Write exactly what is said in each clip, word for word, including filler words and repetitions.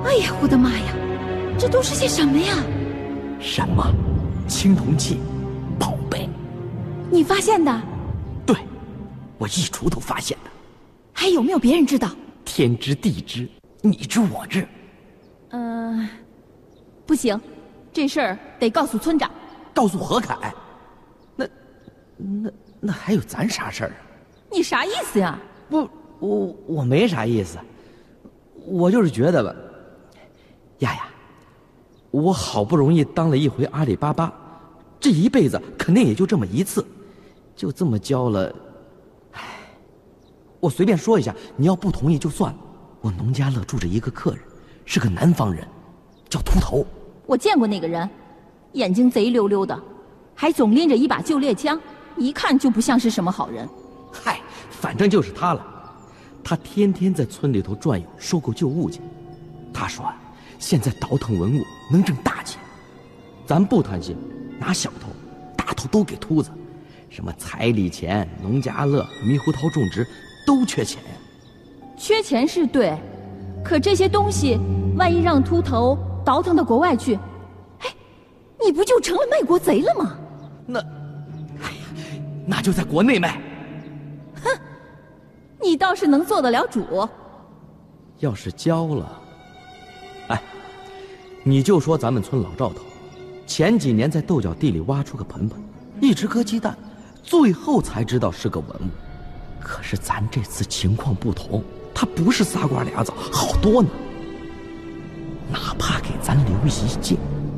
哎呀，我的妈呀，这都是些什么呀？ 什么？青铜器，宝贝。 你发现的？ 对，我一锄头发现的。 还有没有别人知道？ 天知地知，你知我知。 嗯、呃，不行，这事儿得告诉村长， 告诉何凯。那，那那还有咱啥事儿啊？ 你啥意思呀？ 不，我我没啥意思，我就是觉得吧，丫丫，我好不容易当了一回阿里巴巴，这一辈子肯定也就这么一次，就这么交了。唉，我随便说一下，你要不同意就算了。我农家乐住着一个客人，是个南方人，叫秃头。 我见过那个人，眼睛贼溜溜的，还总拎着一把旧猎枪，一看就不像是什么好人。 嗨，反正就是他了。他天天在村里头转悠，收购旧物件。他说啊，现在倒腾文物能挣大钱，咱不贪心，拿小头、大头都给秃子。什么彩礼钱、农家乐、猕猴桃种植，都缺钱呀。 缺钱是对，可这些东西万一让秃头倒腾到国外去，哎，你不就成了卖国贼了吗？ 那，哎呀，那就在国内卖。 哼，你倒是能做得了主。 要是交了，哎，你就说咱们村老赵头，前几年在豆角地里挖出个盆盆，一直搁鸡蛋，最后才知道是个文物。可是咱这次情况不同，他不是仨瓜俩枣，好多呢。哪怕给咱留一件，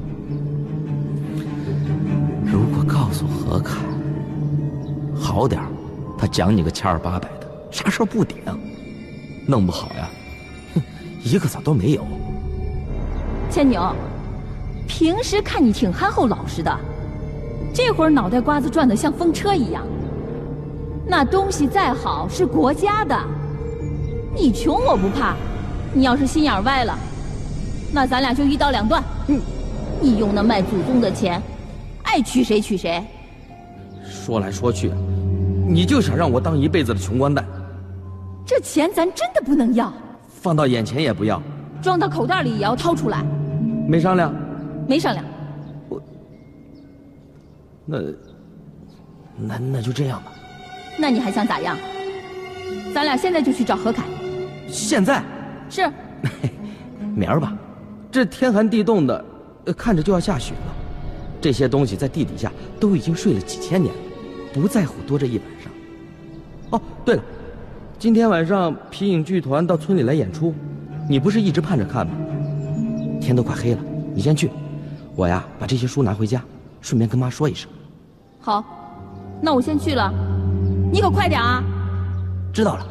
如果告诉何凯，好点儿，他奖你个千儿八百的，啥事儿不顶；弄不好呀，哼，一个子都没有。 牵牛，平时看你挺憨厚老实的，这会儿脑袋瓜子转得像风车一样。那东西再好是国家的，你穷我不怕，你要是心眼歪了，那咱俩就一刀两断。嗯，你用那卖祖宗的钱，爱娶谁娶谁。 说来说去，你就想让我当一辈子的穷光蛋。 这钱咱真的不能要， 放到眼前也不要， 装到口袋里也要掏出来。 没商量？ 没商量。 我，那，那那就这样吧。 那你还想咋样？咱俩现在就去找何凯。 现在？ 是。 明儿吧，这天寒地冻的，看着就要下雪了。这些东西在地底下都已经睡了几千年了，不在乎多这一晚上。哦，对了，今天晚上皮影剧团到村里来演出，你不是一直盼着看吗？天都快黑了，你先去，我呀把这些书拿回家，顺便跟妈说一声。 好，那我先去了，你可快点啊！ 知道了。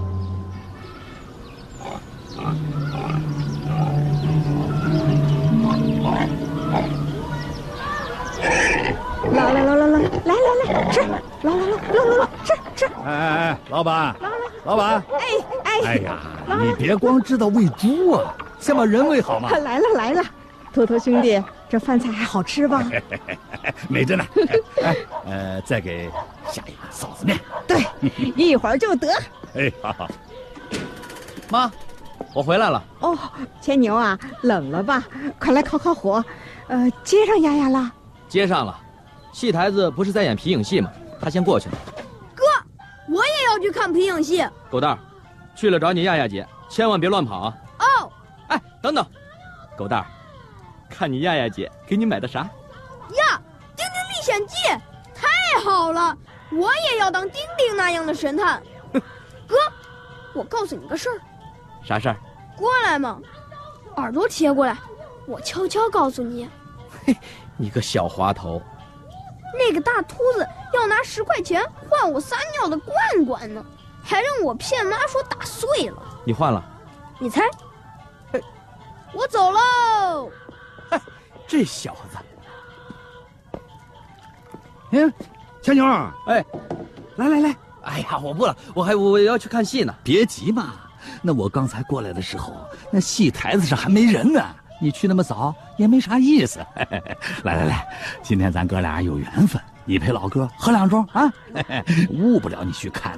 来来来来来来来来吃，来来来来来来吃吃。 哎哎哎，老板，老板， 哎哎， 哎呀，你别光知道喂猪啊，先把人喂好嘛。 来了来了，头头兄弟，这饭菜还好吃吧？ 美着呢。哎，呃，再给下一个臊子面。 对，一会儿就得。 哎，好好。 妈，我回来了。 哦，牵牛啊，冷了吧？快来烤烤火。呃，接上丫丫了？ 接上了。戏台子不是在演皮影戏吗？他先过去了。 哥，我也要去看皮影戏。 狗蛋儿，去了找你亚亚姐，千万别乱跑啊！ 哦。 哎，等等，狗蛋儿，看你亚亚姐给你买的啥？ 呀，《丁丁历险记》太好了，我也要当丁丁那样的神探。哥，我告诉你个事儿。 啥事儿？ 过来嘛，耳朵切过来，我悄悄告诉你。 嘿，你个小滑头。 那个大秃子要拿十块钱换我撒尿的罐罐呢，还让我骗妈说打碎了。 你换了？ 你猜？我走喽。 嗨，这小子。 嗯，牵牛， 哎， 来来来， 哎呀，我不了，我还我要去看戏呢。 别急嘛，那我刚才过来的时候，那戏台子上还没人呢。你去那么早也没啥意思。来来来，今天咱哥俩有缘分，你陪老哥喝两盅啊，误不了你去看